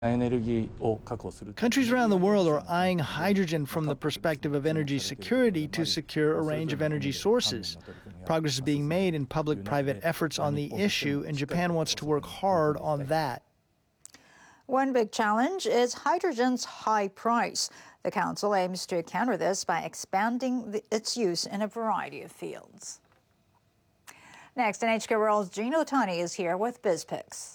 Countries around the world are eyeing hydrogen from the perspective of energy security to secure a range of energy sources. Progress is being made in public-private efforts on the issue, and Japan wants to work hard on that. One big challenge is hydrogen's high price. The Council aims to counter this by expanding its use in a variety of fields. Next, NHK World's Gene Otani is here with BizPix.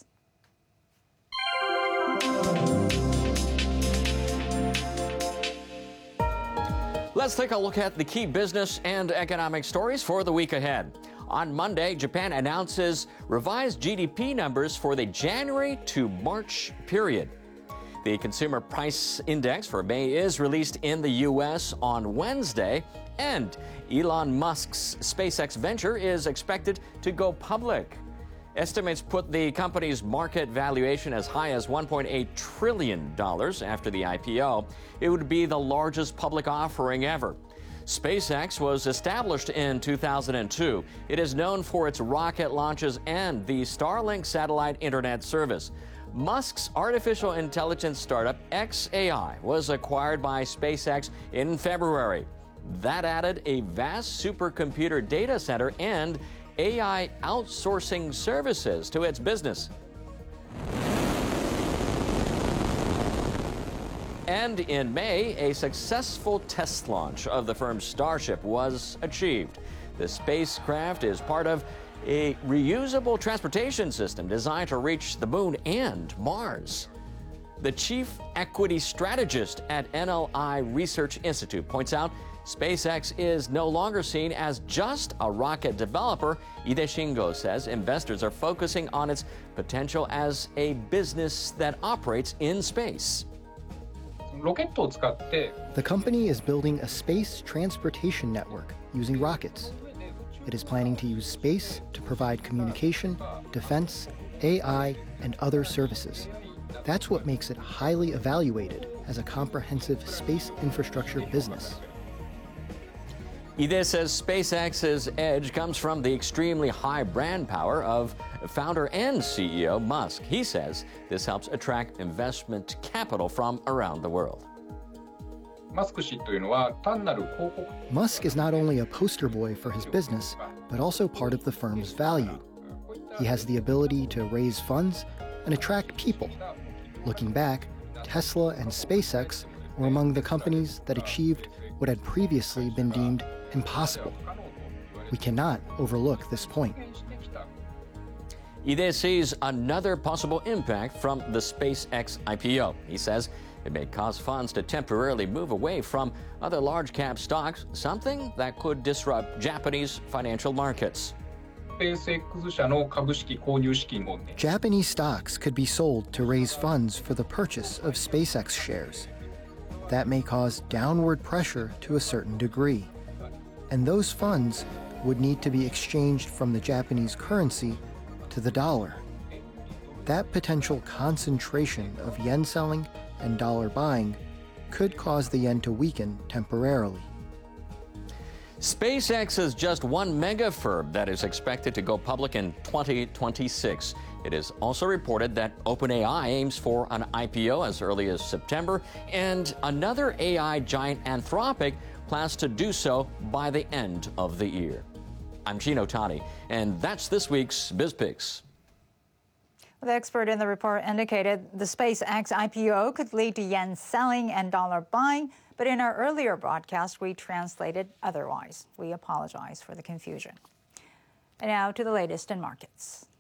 Let's take a look at the key business and economic stories for the week ahead. On Monday, Japan announces revised GDP numbers for the January to March period. The Consumer Price Index for May is released in the U.S. on Wednesday, and Elon Musk's SpaceX venture is expected to go public. Estimates put the company's market valuation as high as $1.8 trillion after the IPO. It would be the largest public offering ever. SpaceX was established in 2002. It is known for its rocket launches and the Starlink satellite internet service. Musk's artificial intelligence startup xAI was acquired by SpaceX in February. That added a vast supercomputer data center and AI outsourcing services to its business. And in May, a successful test launch of the firm's Starship was achieved. The spacecraft is part of a reusable transportation system designed to reach the moon and Mars. The chief equity strategist at NLI Research Institute points out SpaceX is no longer seen as just a rocket developer. Ide Shingo says investors are focusing on its potential as a business that operates in space. The company is building a space transportation network using rockets. It is planning to use space to provide communication, defense, AI, and other services. That's what makes it highly evaluated as a comprehensive space infrastructure business. Ide says SpaceX's edge comes from the extremely high brand power of founder and CEO Musk. He says this helps attract investment capital from around the world. Musk is not only a poster boy for his business, but also part of the firm's value. He has the ability to raise funds and attract people. Looking back, Tesla and SpaceX were among the companies that achieved what had previously been deemed impossible. We cannot overlook this point. Ide sees another possible impact from the SpaceX IPO. He says it may cause funds to temporarily move away from other large-cap stocks, something that could disrupt Japanese financial markets. Japanese stocks could be sold to raise funds for the purchase of SpaceX shares. That may cause downward pressure to a certain degree. And those funds would need to be exchanged from the Japanese currency to the dollar. That potential concentration of yen selling and dollar buying could cause the yen to weaken temporarily. SpaceX is just one mega firm that is expected to go public in 2026. It is also reported that OpenAI aims for an IPO as early as September, and another AI giant, Anthropic, plans to do so by the end of the year. I'm Gene Otani, and that's this week's BizPix. The expert in the report indicated the SpaceX IPO could lead to yen selling and dollar buying, but in our earlier broadcast, we translated otherwise. We apologize for the confusion. And now to the latest in markets.